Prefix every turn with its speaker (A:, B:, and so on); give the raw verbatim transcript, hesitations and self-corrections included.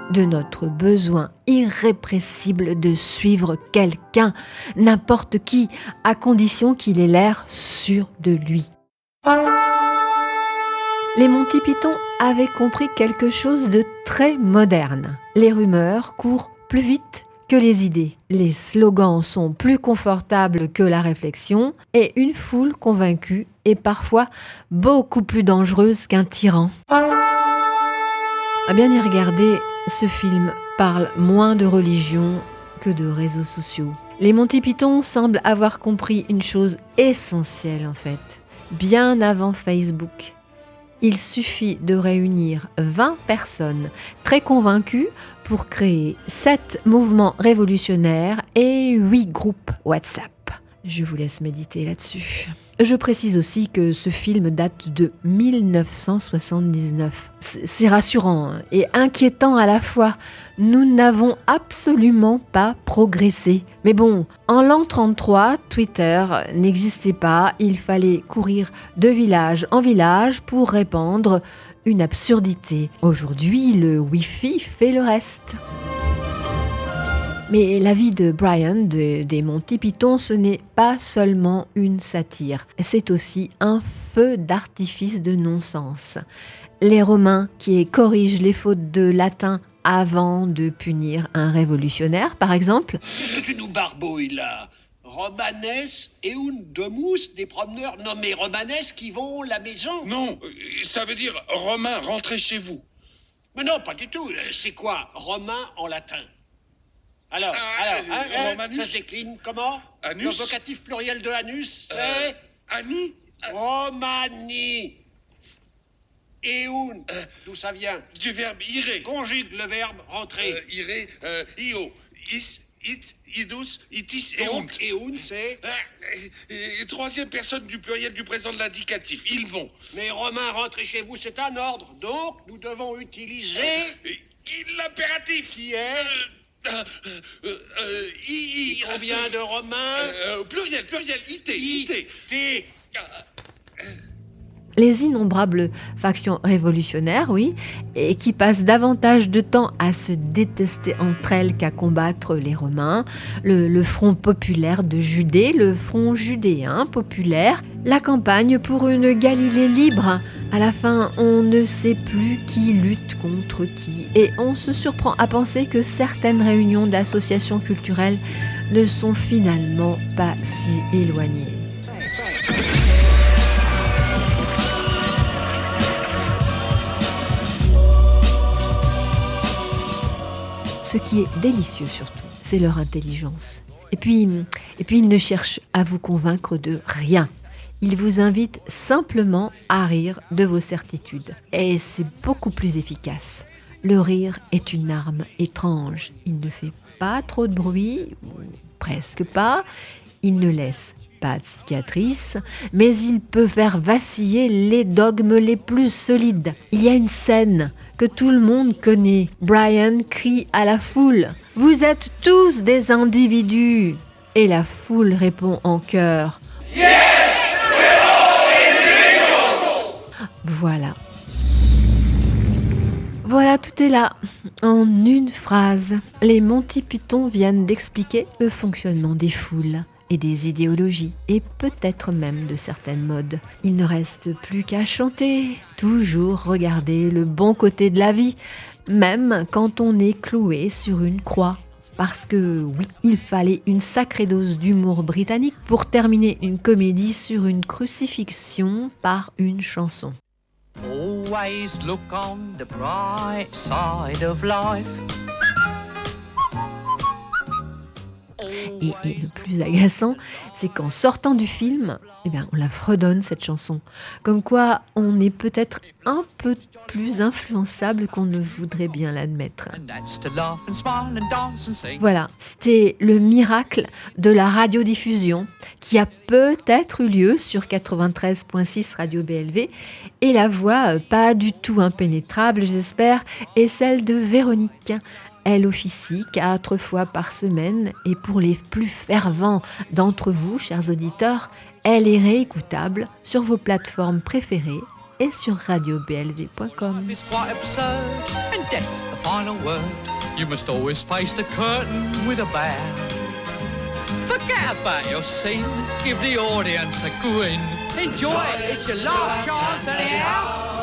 A: de notre besoin irrépressible de suivre quelqu'un, n'importe qui, à condition qu'il ait l'air sûr de lui. Les Monty Python avaient compris quelque chose de très moderne. Les rumeurs courent plus vite que les idées. Les slogans sont plus confortables que la réflexion et une foule convaincue est parfois beaucoup plus dangereuse qu'un tyran. À bien y regarder, ce film parle moins de religion que de réseaux sociaux. Les Monty Python semblent avoir compris une chose essentielle en fait, bien avant Facebook. Il suffit de réunir vingt personnes très convaincues pour créer sept mouvements révolutionnaires et huit groupes WhatsApp. Je vous laisse méditer là-dessus. Je précise aussi que ce film date de mille neuf cent soixante-dix-neuf. C'est rassurant et inquiétant à la fois. Nous n'avons absolument pas progressé. Mais bon, en l'an trente-trois, Twitter n'existait pas. Il fallait courir de village en village pour répandre une absurdité. Aujourd'hui, le Wi-Fi fait le reste. Mais la vie de Brian de, des Monty Python, ce n'est pas seulement une satire, c'est aussi un feu d'artifice de non-sens. Les Romains qui corrigent les fautes de latin avant de punir un révolutionnaire, par exemple.
B: Qu'est-ce que tu nous barbouilles là ? Romanes et un domus, des promeneurs nommés Romanes qui vont la maison ?
C: Non, ça veut dire Romain, rentrez chez vous.
B: Mais non, pas du tout. C'est quoi, Romain en latin ? Alors,
C: Ah,
B: alors, hein, hein,
C: Romanus.
B: ça se décline comment ?
C: Anus.
B: Le vocatif pluriel de anus, c'est
C: Euh, Annie
B: Romani. Et un, d'où ça vient ?
C: Du verbe irer.
B: Conjugue le verbe rentrer.
C: Euh, irer, euh, io. Is, it, idus, itis et
B: Donc,
C: unt.
B: et un, c'est...
C: Ah, et- et troisième personne du pluriel du présent de l'indicatif. Ils vont.
B: Mais Romain, rentrez chez vous, c'est un ordre. Donc, nous devons utiliser...
C: Et- il- L'impératif.
B: Qui est
C: Euh, euh, euh, euh, i, i,
B: Combien de Romains ?
C: euh, Pluriel, pluriel, it, it.
B: T.
A: Les innombrables factions révolutionnaires, oui, et qui passent davantage de temps à se détester entre elles qu'à combattre les Romains, le, le front populaire de Judée, le front judéen populaire, la campagne pour une Galilée libre. À la fin, on ne sait plus qui lutte contre qui, et on se surprend à penser que certaines réunions d'associations culturelles ne sont finalement pas si éloignées. Ce qui est délicieux surtout, c'est leur intelligence. Et puis, et puis ils ne cherchent à vous convaincre de rien. Ils vous invitent simplement à rire de vos certitudes. Et c'est beaucoup plus efficace. Le rire est une arme étrange. Il ne fait pas trop de bruit, ou presque pas. Il ne laisse pas de cicatrices, mais il peut faire vaciller les dogmes les plus solides. Il y a une scène que tout le monde connaît. Brian crie à la foule « Vous êtes tous des individus !» Et la foule répond en chœur « Yes, we're all individuals !» Voilà. Voilà, tout est là, en une phrase. Les Monty Python viennent d'expliquer le fonctionnement des foules et des idéologies, et peut-être même de certaines modes. Il ne reste plus qu'à chanter, toujours regarder le bon côté de la vie, même quand on est cloué sur une croix. Parce que oui, il fallait une sacrée dose d'humour britannique pour terminer une comédie sur une crucifixion par une chanson.
D: Always look on the bright side of life.
A: Et, et le plus agaçant, c'est qu'en sortant du film, eh bien, on la fredonne cette chanson. Comme quoi, on est peut-être un peu plus influençable qu'on ne voudrait bien l'admettre.
D: And that's to laugh and smile and dance and sing.
A: Voilà, c'était le miracle de la radiodiffusion qui a peut-être eu lieu sur quatre-vingt-treize virgule six Radio B L V et la voix, euh, pas du tout impénétrable, j'espère, est celle de Véronique. Elle officie quatre fois par semaine et pour les plus fervents d'entre vous, chers auditeurs, elle est réécoutable sur vos plateformes préférées et sur radio b l v point com.
D: It's quite absurd and death's the final word. You must always face the curtain with a bow. Forget about your scene, give the audience a grin. Enjoy it, it's your last chance anyhow.